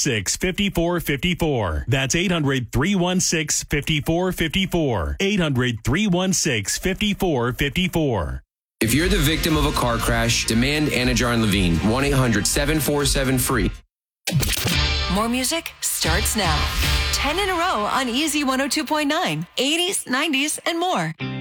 800-316-5454. That's 800-316-5454. 800-316-5454. If you're the victim of a car crash, demand Anajar and Levine. 1-800-747-FREE. More music starts now. 10 in a row on Easy 102.9, 80s, 90s, and more.